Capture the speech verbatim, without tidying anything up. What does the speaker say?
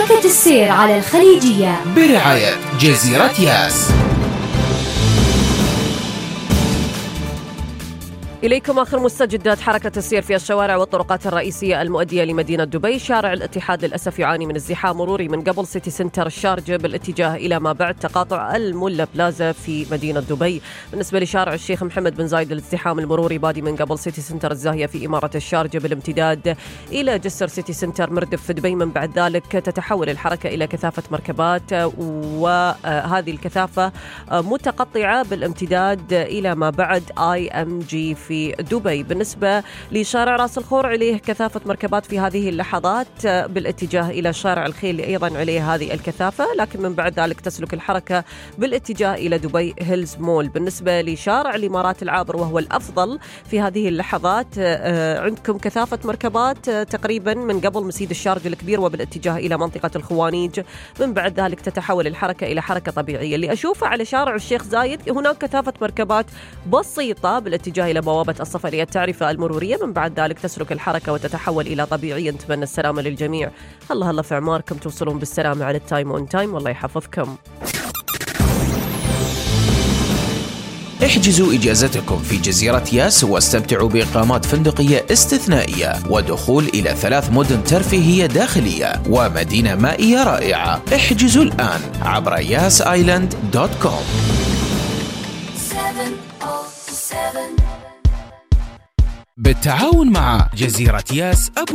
حركة السير على الخليجية برعاية جزيرة ياس. إليكم آخر مستجدات حركة السير في الشوارع والطرقات الرئيسية المؤدية لمدينة دبي. شارع الاتحاد للأسف يعاني من ازدحام مروري من قبل سيتي سنتر الشارجة بالاتجاه إلى ما بعد تقاطع الملا بلازا في مدينة دبي. بالنسبة لشارع الشيخ محمد بن زايد الازدحام المروري بادي من قبل سيتي سنتر الزاهية في إمارة الشارجة بالامتداد إلى جسر سيتي سنتر مردف في دبي. من بعد ذلك تتحول الحركة إلى كثافة مركبات، وهذه الكثافة متقطعة بالامتداد إلى ما بعد آي أم جي في في دبي. بالنسبة لشارع راس الخور عليه كثافة مركبات في هذه اللحظات بالاتجاه إلى شارع الخيل أيضا عليه هذه الكثافة، لكن من بعد ذلك تسلك الحركة بالاتجاه إلى دبي هيلز مول. بالنسبة لشارع الإمارات العابر وهو الأفضل في هذه اللحظات عندكم كثافة مركبات تقريبا من قبل مسيد الشارجة الكبير وبالاتجاه إلى منطقة الخوانيج. من بعد ذلك تتحول الحركة إلى حركة طبيعية. اللي أشوفه على شارع الشيخ زايد هناك كثافة مركبات بسيطة بالاتجاه إلى بوابة الصفرية التعرفة المرورية. من بعد ذلك تسلك الحركة وتتحول إلى طبيعية. نتمنى السلامة للجميع. الله الله في عماركم توصلون بالسلامة على التايم اون تايم. والله يحفظكم. احجزوا إجازتكم في جزيرة ياس واستمتعوا بإقامات فندقية استثنائية ودخول إلى ثلاث مدن ترفيهية داخلية ومدينة مائية رائعة. احجزوا الآن عبر ياس آيلاند دوت كوم. بالتعاون مع جزيرة ياس أبو